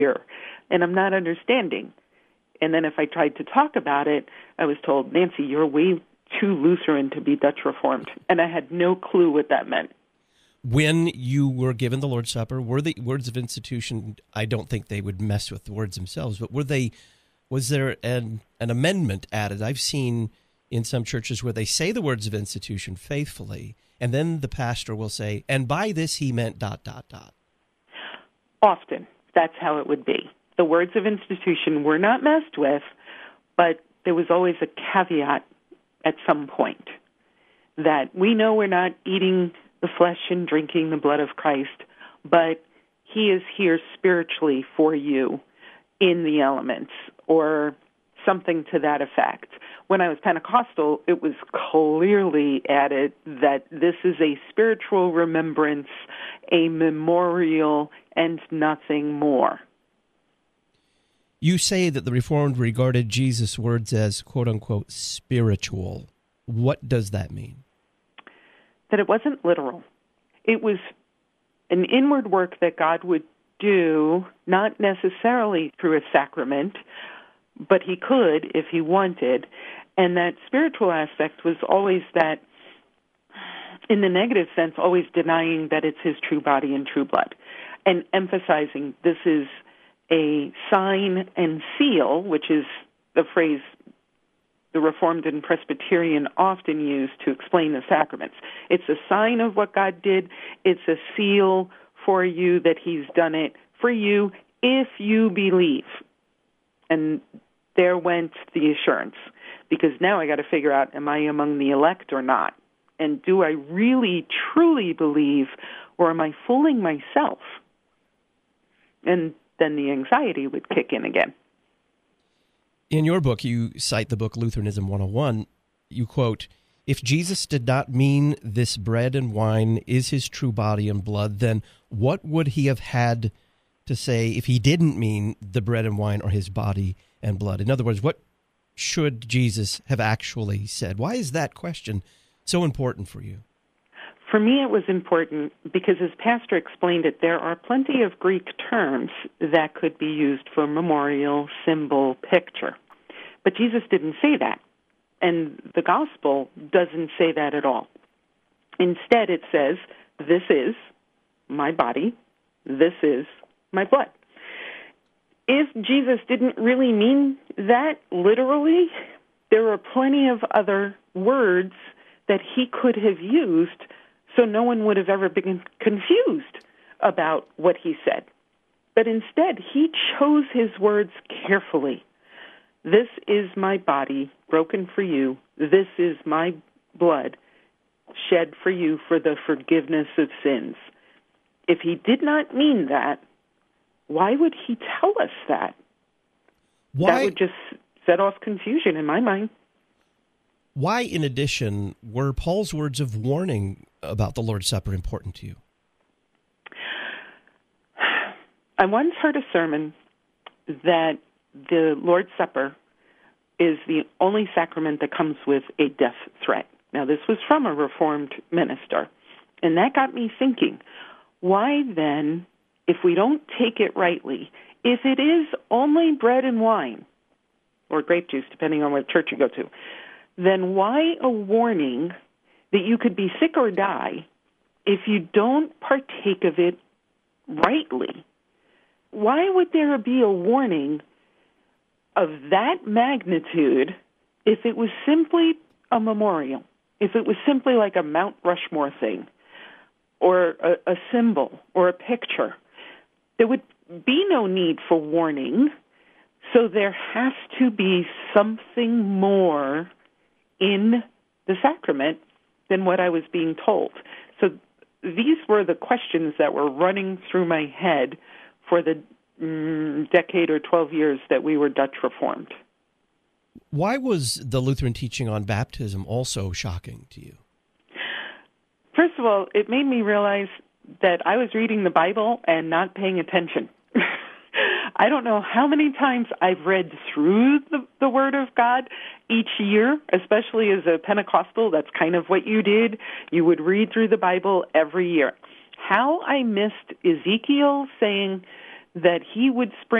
here, and I'm not understanding. And then if I tried to talk about it, I was told, Nancy, you're way too Lutheran to be Dutch Reformed. And I had no clue what that meant. When you were given the Lord's Supper, were the words of institution, I don't think they would mess with the words themselves, but was there an amendment added? I've seen in some churches where they say the words of institution faithfully, and then the pastor will say, and by this he meant ... Often, that's how it would be. The words of institution were not messed with, but there was always a caveat at some point that we know we're not eating the flesh and drinking the blood of Christ, but he is here spiritually for you in the elements, or something to that effect. When I was Pentecostal, it was clearly added that this is a spiritual remembrance, a memorial, and nothing more. You say that the Reformed regarded Jesus' words as, quote-unquote, spiritual. What does that mean? That it wasn't literal. It was an inward work that God would do, not necessarily through a sacrament, but he could if he wanted. And that spiritual aspect was always that, in the negative sense, always denying that it's his true body and true blood, and emphasizing this is a sign and seal, which is the phrase the Reformed and Presbyterian often use to explain the sacraments. It's a sign of what God did. It's a seal for you that he's done it for you if you believe. And there went the assurance, because now I got to figure out, am I among the elect or not? And do I really, truly believe, or am I fooling myself? And then the anxiety would kick in again. In your book, you cite the book Lutheranism 101. You quote, if Jesus did not mean this bread and wine is his true body and blood, then what would he have had to say if he didn't mean the bread and wine are his body and blood? In other words, what should Jesus have actually said? Why is that question so important for you? For me, it was important because, as Pastor explained it, there are plenty of Greek terms that could be used for memorial, symbol, picture. But Jesus didn't say that, and the gospel doesn't say that at all. Instead, it says, this is my body, this is my blood. If Jesus didn't really mean that literally, there are plenty of other words that he could have used so no one would have ever been confused about what he said. But instead, he chose his words carefully. This is my body broken for you. This is my blood shed for you for the forgiveness of sins. If he did not mean that, why would he tell us that? Why? That would just set off confusion in my mind. Why, in addition, were Paul's words of warning about the Lord's Supper important to you? I once heard a sermon that the Lord's Supper is the only sacrament that comes with a death threat. Now, this was from a Reformed minister, and that got me thinking, why then, if we don't take it rightly, if it is only bread and wine, or grape juice, depending on what church you go to, then why a warning that you could be sick or die if you don't partake of it rightly? Why would there be a warning of that magnitude if it was simply a memorial, if it was simply like a Mount Rushmore thing, or a symbol, or a picture? There would be no need for warning, so there has to be something more in the sacrament than what I was being told. So these were the questions that were running through my head for the decade or 12 years that we were Dutch Reformed. Why was the Lutheran teaching on baptism also shocking to you? First of all, it made me realize that I was reading the Bible and not paying attention. I don't know how many times I've read through the Word of God each year, especially as a Pentecostal. That's kind of what you did. You would read through the Bible every year. How I missed Ezekiel saying that he would spring